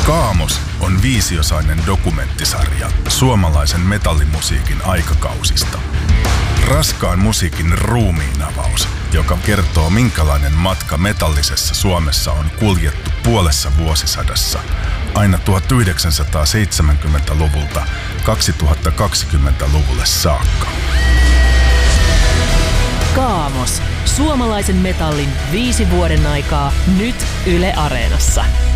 Kaamos on 5-osainen dokumenttisarja suomalaisen metallimusiikin aikakausista. Raskaan musiikin ruumiinavaus, joka kertoo minkälainen matka metallisessa Suomessa on kuljettu puolessa vuosisadassa aina 1970-luvulta 2020-luvulle saakka. Kaamos. Suomalaisen metallin 5 vuoden aikaa nyt Yle Areenassa.